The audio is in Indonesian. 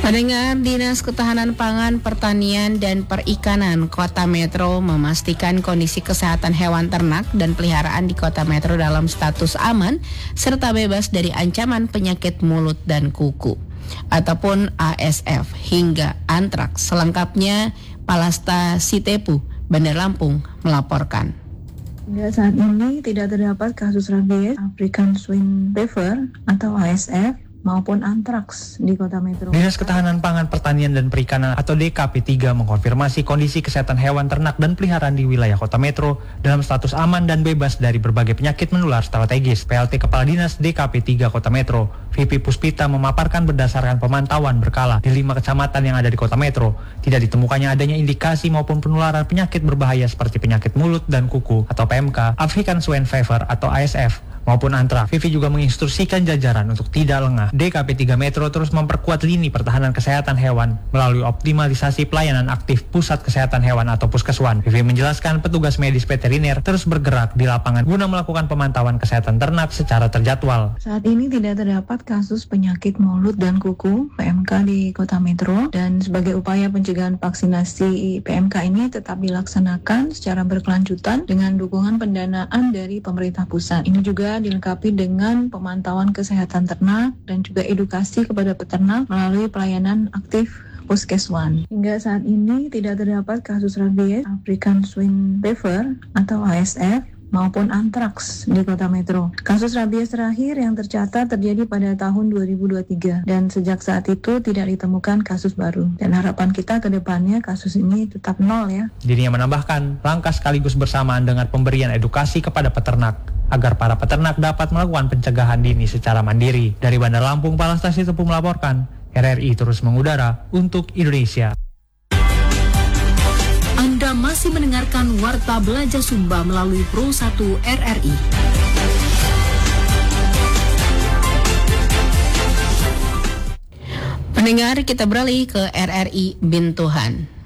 Pendengar, Dinas Ketahanan Pangan, Pertanian, dan Perikanan Kota Metro memastikan kondisi kesehatan hewan ternak dan peliharaan di Kota Metro dalam status aman serta bebas dari ancaman penyakit mulut dan kuku ataupun ASF hingga antraks. Selengkapnya, Palasta Sitepu, Bandar Lampung melaporkan. Hingga saat ini tidak terdapat kasus rabies, African Swine Fever atau ASF maupun antraks di Kota Metro. Dinas Ketahanan Pangan, Pertanian, dan Perikanan atau DKP 3 mengkonfirmasi kondisi kesehatan hewan ternak dan peliharaan di wilayah Kota Metro dalam status aman dan bebas dari berbagai penyakit menular strategis. PLT Kepala Dinas DKP 3 Kota Metro, Vivi Puspita, memaparkan berdasarkan pemantauan berkala di 5 kecamatan yang ada di Kota Metro, tidak ditemukannya adanya indikasi maupun penularan penyakit berbahaya seperti penyakit mulut dan kuku atau PMK, African Swine Fever atau ASF, maupun antraks. Vivi juga menginstruksikan jajaran untuk tidak lengah. DKP 3 Metro terus memperkuat lini pertahanan kesehatan hewan melalui optimalisasi pelayanan aktif Pusat Kesehatan Hewan atau Puskeswan. Vivi menjelaskan petugas medis veteriner terus bergerak di lapangan guna melakukan pemantauan kesehatan ternak secara terjadwal. Saat ini tidak terdapat kasus penyakit mulut dan kuku PMK di Kota Metro, dan sebagai upaya pencegahan vaksinasi PMK ini tetap dilaksanakan secara berkelanjutan dengan dukungan pendanaan dari pemerintah pusat. Ini juga dilengkapi dengan pemantauan kesehatan ternak dan juga edukasi kepada peternak melalui pelayanan aktif Puskeswan. Hingga saat ini tidak terdapat kasus rabies, African Swine Fever atau ASF maupun antraks di Kota Metro. Kasus rabies terakhir yang tercatat terjadi pada tahun 2023 dan sejak saat itu tidak ditemukan kasus baru. Dan harapan kita ke depannya kasus ini tetap nol ya. Dirinya menambahkan, langkah sekaligus bersamaan dengan pemberian edukasi kepada peternak agar para peternak dapat melakukan pencegahan dini secara mandiri. Dari Bandar Lampung, Palasta Sitepu melaporkan, RRI terus mengudara untuk Indonesia. Anda masih mendengarkan Warta Belajar Sumba melalui Pro 1 RRI. Pendengar, kita beralih ke RRI Bintuhan.